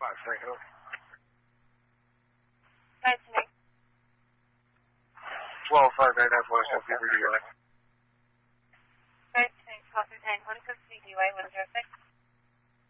Hill. Nice to meet you. 12-5, that's what I said, Nice to meet you. Coffee Tank, 160 DY, 106.